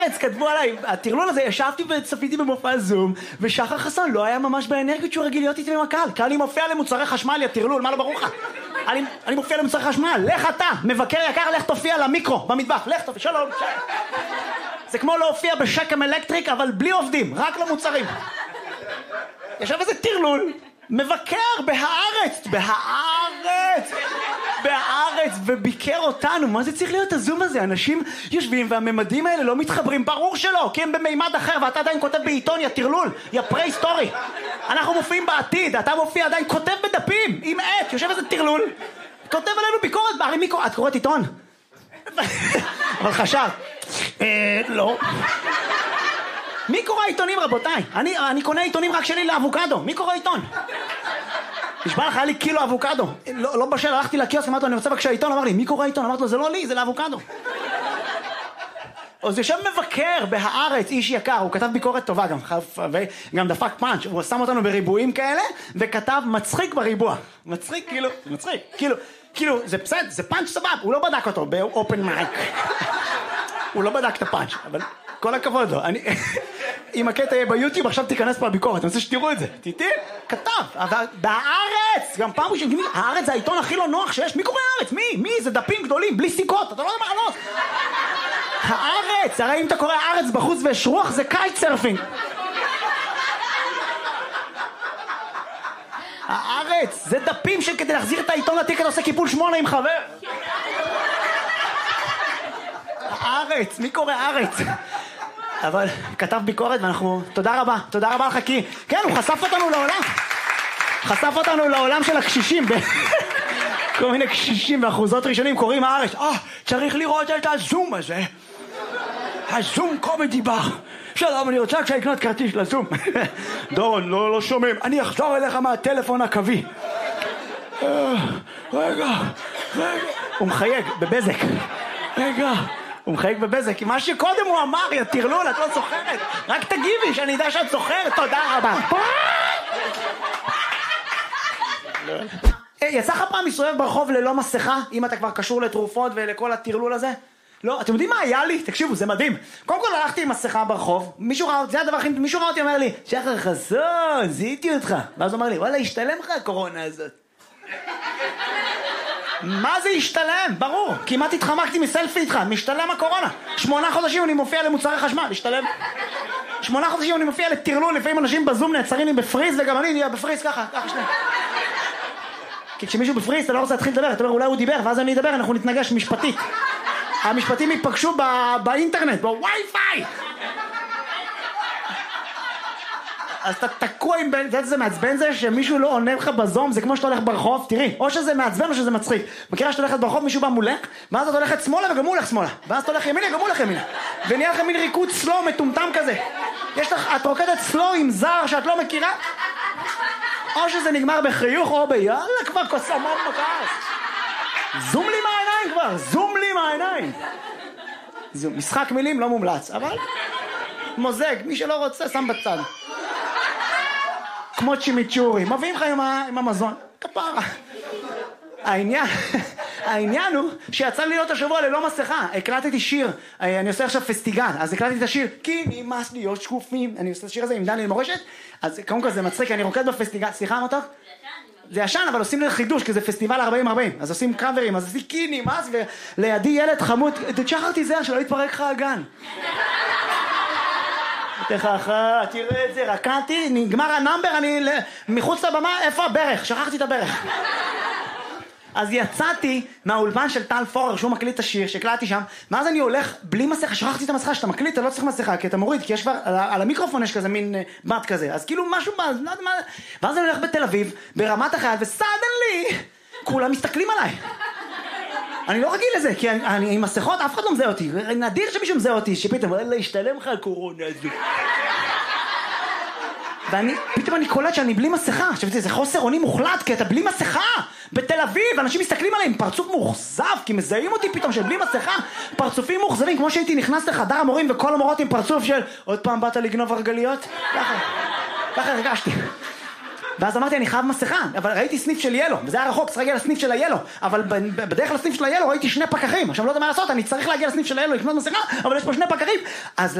כתבו עליי, הטרלול הזה, ישבתי וצפיתי במופע זום, ושחר חסון לא היה ממש באנרגיות שהוא רגיל להיות איתי עם הקהל, כי אני מופיע למוצרי חשמל, יא טרלול, מה לא ברור לך? אני מופיע למוצרי חשמל, לך אתה, מבקר יקר, לך תופיע למיקרו, במטבח, לך תופיע, שלום. זה כמו להופיע בשקם אלקטריק, אבל בלי עובדים, רק למוצרים. ישב איזה טרלול, מבקר בהארץ, וביקר אותנו. מה זה צריך להיות הזום הזה? אנשים יושבים והממדים האלה לא מתחברים, ברור שלא, כי הם במימד אחר, ואתה עדיין כותב בעיתון, יא טרלול, יא פרה-היסטורי. אנחנו מופיעים בעתיד, אתה מופיע עדיין, כותב בדפים, עם עט, יושב איזה טרלול, כותב עלינו ביקורת, בערי מיקרו, את קוראת עיתון? אבל חשב, לא. מי קורא עיתונים רבותיי? אני קונה עיתונים רק שלי לאבוקדו, מי קורא עיתון? נשבע לך, היה לי קילו אבוקדו, לא בשל, הלכתי לקיוסק, אמרתי לו, אני רוצה בבקשה עיתון, אמר לי, מי קורא עיתון? אמרתי לו, זה לא לי, זה לאבוקדו. אז יושב מבקר בהארץ, איש יקר, הוא כתב ביקורת טובה וגם דפק פאנץ', הוא שם אותנו בריבועים כאלה, וכתב מצחיק בריבוע. מצחיק, כאילו, זה בסדר, זה פאנץ' סבב, הוא לא בדק אותו באופן מייק. הוא לא בדק את הפאנץ', אבל כל הכבוד לו. אם הקטע יהיה ביוטיוב, עכשיו תיכנס פה לביקורת, אני רוצה שתראו את זה. תיתי, כתב, אבל בהארץ, גם פעם ראשונה, הארץ זה העיתון הכי לא נוח שיש, מי קורא הארץ? מי? זה דפים גדולים, בלי סיכות, אתה לא יודע מה לענות. הארץ, הרי אם אתה קורא הארץ בחוץ ויש רוח, זה קייט סרפינג. הארץ, זה דפים שכדי להחזיר את העיתון לתיק, אתה עושה קיפול 8 עם חבר. הארץ, מי קורא הארץ? אבל כתב ביקורת ואנחנו, תודה רבה לך, כי כן, הוא חשף אותנו לעולם של הקשישים, כל מיני קשישים ואחוזות ראשונים קוראים הארץ, צריך לראות את הזום הזה, הזום קומדי בר, שלום, אני רוצה לקנות כרטיס לזום. דורון, לא שומעים, אני אחזור אליך מהטלפון הקווי. רגע, הוא מחייג בבזק, הוא מחייג בבזק, כי מה שקודם הוא אמר, יא טרלול, את לא זוכרת, רק תגיבי שאני יודע שאת זוכרת, תודה רבה. יצא לך פעם מסתובב ברחוב ללא מסכה, אם אתה כבר קשור לתרופות ולכל הטרלול הזה? לא, אתם יודעים מה היה לי? תקשיבו, זה מדהים. קודם כל הלכתי עם מסכה ברחוב, מישהו ראה אותי, אומר לי, שחר חסון, זיהיתי אותך. ואז הוא אומר לי, וואלה, השתלם לך הקורונה הזאת. מה זה השתלם? ברור, כמעט התחמקתי מסלפי איתך, משתלם הקורונה. 8 חודשים אני מופיע למוצרי חשמל, משתלם. 8 חודשים אני מופיע לטרלול, לפעמים אנשים בזום נעצרים לי בפריז, וגם אני נהיה בפריז ככה שנייה. כי כשמישהו בפריז, אתה לא רוצה להתחיל לדבר, אתה אומר, אולי הוא דיבר, ואז אני אדבר, אנחנו נתנגש משפטית. המשפטים ייפגשו באינטרנט, בווי-פיי. אז אתה תקוע עם זה מעצבן זה שמישהו לא עונה לך בזום, זה כמו שאתה הולך ברחוב, תראי, או שזה מעצבן או שזה מצחיק. מכירה שאתה הולכת ברחוב, מישהו בא מולך, ואז אתה הולכת שמאלה וגם הוא הולך שמאלה, ואז אתה הולך ימינה, גם הוא הולך ימינה, ונהיה לך מין ריקוד סלו מטומטם כזה. את רוקדת סלו עם זר שאת לא מכירה, או שזה נגמר בחיוך או ביאללה כבר קוסמות מקס. זום לי מהעיניים. משחק מילים לא מומלץ, אבל מוזג, מי שלא רוצה שם בצד. כמו צ'ימיצ'ורי, מביאים לך עם המזון, כפרה. העניין הוא שיצא לי להיות השבוע ללא מסכה, הקלטתי שיר, אני עושה עכשיו פסטיגל, אז הקלטתי את השיר, כי נמאס להיות שקופים, אני עושה את השיר הזה עם דניאל מורשת, אז קודם כל זה מצחיק, אני רוקד בפסטיגל, סליחה אמרת? זה ישן, אבל עושים לי חידוש, כי זה פסטיבל 40-40, אז עושים קאברים, אז עושים כי נמאס, ולידי ילד חמוד, תשחרתי זה, שלא יתפרק לך הגן. תראה את זה, רקעתי, נגמר הנאמבר, אני מחוץ לבמה, איפה הברך? שכחתי את הברך. אז יצאתי מהאולפן של טל פורר, שהוא מקליט את השיר, שהקלטתי שם, ואז אני הולך בלי מסכה, שכחתי את המסכה, שאתה מקליט, אתה לא צריך מסכה, כי אתה מוריד, כי יש כבר, על המיקרופון יש כזה מין בת כזה, אז כאילו משהו, ואז אני הולך בתל אביב, ברמת החייל, וסדנלי, כולם מסתכלים עליי. אני לא רגיל לזה, כי אני עם מסכות, אף אחד לא מזהה אותי, נדיר שמישהו מזהה אותי, שפתאום, לא ישתלם לך הקורונה הזו. ופתאום אני קולט שאני בלי מסכה, זה חוסר אונים מוחלט, כי אתה בלי מסכה, בתל אביב, אנשים מסתכלים עליהם, פרצוף מוחזב, כי מזהים אותי פתאום שבלי מסכה, פרצופים מוחזבים, כמו שהייתי נכנס לחדר המורים, וכל המורות עם פרצוף של, עוד פעם באת לגנוב הרגליות? ככה הרגשתי. ואז אמרתי, אני חייב מסכה, אבל ראיתי סניף של ילו, וזה היה רחוק, צריך להגיע לסניף של הילו, אבל בדרך לסניף של הילו ראיתי 2 פקחים, עכשיו לא יודע מה לעשות, אני צריך להגיע לסניף של הילו, לקנות מסכה, אבל יש פה 2 פקחים, אז